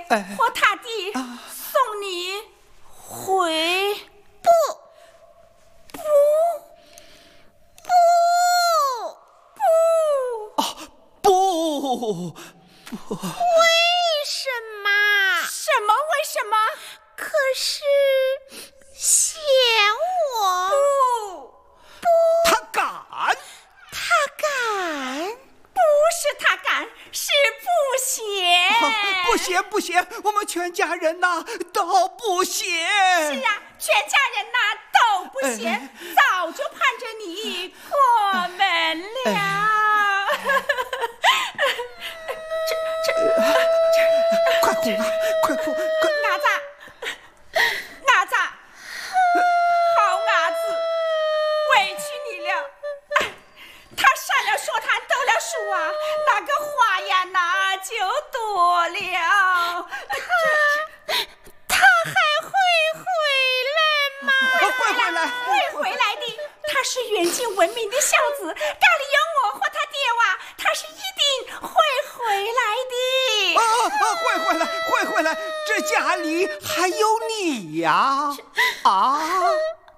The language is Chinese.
和他弟送你回。 不，为什么？ 为什么？ 可是嫌我？ 不， 他敢？ 不是他敢，是不嫌。 不嫌，我们全家人呐都不嫌。 是啊，全家人呐都不嫌，早就盼着你过门了。 快哭啊！ 伢子，好伢子，委屈你了。他上了说坛斗了书啊，那个花呀那就多了。 他还会回来吗？ 会回来的。他是远近闻名的孝子，家里有我和他爹哇，他是一定会回来的。 会回来，这家里还有你呀！